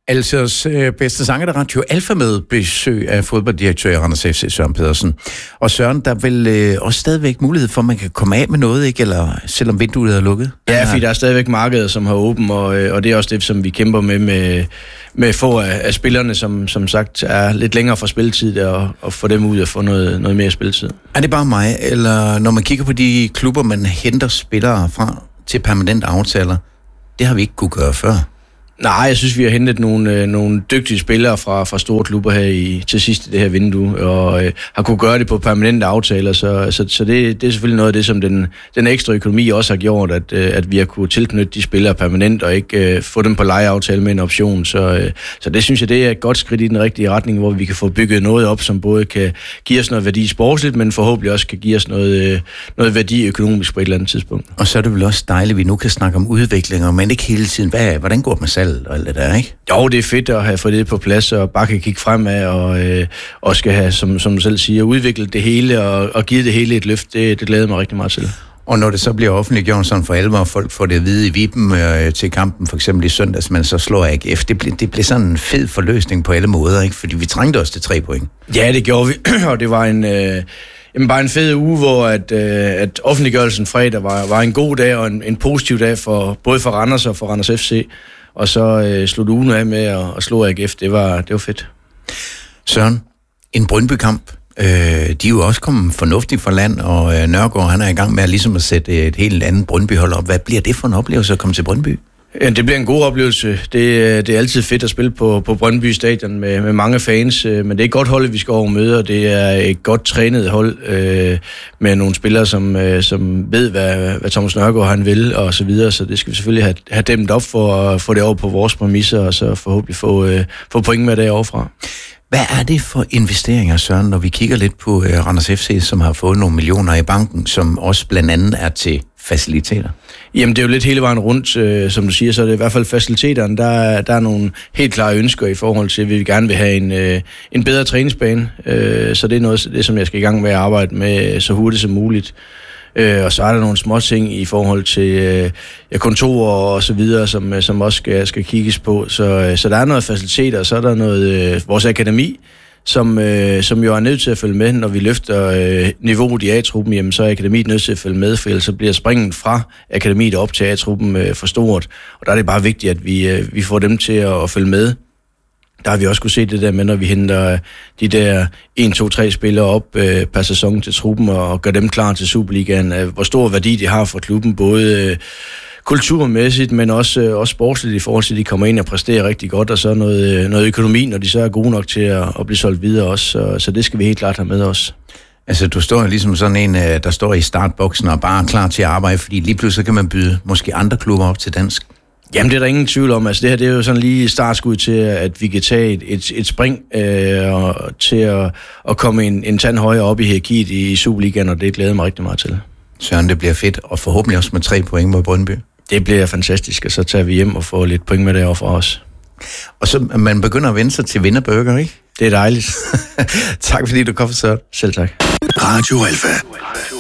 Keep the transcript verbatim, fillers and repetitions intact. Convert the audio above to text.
Alsios øh, bedste sanger, der Radio Alfa med besøg af fodbolddirektør i Randers F C, Søren Pedersen. Og Søren, der er vel øh, også stadigvæk mulighed for, at man kan komme af med noget, ikke? Eller selvom vinduet er lukket? Ja, fordi der er stadigvæk markedet, som har åben, og, og det er også det, som vi kæmper med med, med få af, af spillerne, som som sagt er lidt længere fra spilletid, og, og få dem ud og få noget, noget mere spilletid. Er det bare mig, eller når man kigger på de klubber, man henter spillere fra til permanente aftaler, det har vi ikke kunne gøre før? Nej, jeg synes, vi har hentet nogle, øh, nogle dygtige spillere fra, fra store klubber her i, til sidst i det her vindue, og øh, har kunne gøre det på permanente aftaler, så, så, så det, det er selvfølgelig noget af det, som den, den ekstra økonomi også har gjort, at, øh, at vi har kunne tilknytte de spillere permanent, og ikke øh, få dem på lejeaftale med en option, så, øh, så det synes jeg, det er et godt skridt i den rigtige retning, hvor vi kan få bygget noget op, som både kan give os noget værdi sportsligt, men forhåbentlig også kan give os noget, øh, noget værdi økonomisk på et eller andet tidspunkt. Og så er det vel også dejligt, at vi nu kan snakke om udviklinger, men ikke hele tiden, hvad, hvordan går det med salg og alt det der, ikke? Jo, det er fedt at have fået det på plads, og bare kan kigge fremad, og, øh, og skal have, som, som du selv siger, udviklet det hele, og, og give det hele et løft. Det, det glæder mig rigtig meget til. Og når det så bliver offentliggjort sådan for alvor, og folk får det at vide i Viben øh, til kampen, for eksempel i søndags, man så slår A G F, det bliver, det bliver sådan en fed forløsning på alle måder, ikke? Fordi vi trængte os til tre point. Ja, det gjorde vi, og det var en... Øh Jamen, bare en fed uge, hvor at, øh, at offentliggørelsen fredag var, var en god dag og en, en positiv dag for både for Randers og for Randers F C. Og så øh, slutte ugen af med at, at slå A G F. Det var, det var fedt. Søren, en Brøndby-kamp. Øh, de er jo også kommet fornuftigt fra land, og øh, Nørgaard, han er i gang med at, ligesom at sætte et helt andet Brøndby-hold op. Hvad bliver det for en oplevelse at komme til Brøndby? Ja, det bliver en god oplevelse. Det, det er altid fedt at spille på, på Brøndby Stadion med, med mange fans, men det er et godt hold, vi skal over og møde, og det er et godt trænet hold øh, med nogle spillere, som, øh, som ved, hvad, hvad Thomas Nørgaard han vil, og så videre, så det skal vi selvfølgelig have, have dæmmet op for at få det over på vores præmisser, og så forhåbentlig få, øh, få point med derovre fra. Hvad er det for investeringer, Søren, når vi kigger lidt på uh, Randers F C, som har fået nogle millioner i banken, som også blandt andet er til faciliteter? Jamen, det er jo lidt hele vejen rundt, øh, som du siger, så er det i hvert fald faciliteterne. Der, der er nogle helt klare ønsker i forhold til, at vi gerne vil have en, øh, en bedre træningsbane, øh, så det er noget, det, som jeg skal i gang med at arbejde med så hurtigt som muligt. Øh, og så er der nogle små ting i forhold til øh, ja, kontorer og så videre, som, som også skal, skal kigges på. Så, øh, så der er noget faciliteter, og så er der noget øh, vores akademi, som, øh, som jo er nødt til at følge med. Når vi løfter øh, niveauet i A-truppen, jamen, så er akademiet nødt til at følge med, for ellers så bliver springen fra akademiet op til A-truppen øh, for stort. Og der er det bare vigtigt, at vi, øh, vi får dem til at, at følge med. Der har vi også kunne se det der med, når vi henter de der en, to, tre spillere op øh, per sæson til truppen og gør dem klar til Superligaen. Øh, hvor stor værdi de har for klubben, både øh, kulturmæssigt, men også, øh, også sportsligt i forhold til, at de kommer ind og præsterer rigtig godt, og så noget, øh, noget økonomi, når de så er gode nok til at, at blive solgt videre også. Så, så det skal vi helt klart have med os. Altså, du står ligesom sådan en, der står i startboksen og bare er klar til at arbejde, fordi lige pludselig kan man byde måske andre klubber op til dansk. Jamen, det er der ingen tvivl om. Altså, det her det er jo sådan lige startskud til, at vi kan tage et, et, et spring øh, og til at, at komme en, en tand højere op i hierarkiet i Superligaen, og det glæder mig rigtig meget til. Søren, det bliver fedt, og forhåbentlig også med tre point mod Brøndby. Det bliver fantastisk, og så tager vi hjem og får lidt point med derovre for os. Og så man begynder at vende sig til vinderburger, ikke? Det er dejligt. Tak fordi du kom, Søren. Selv tak. Radio Alfa.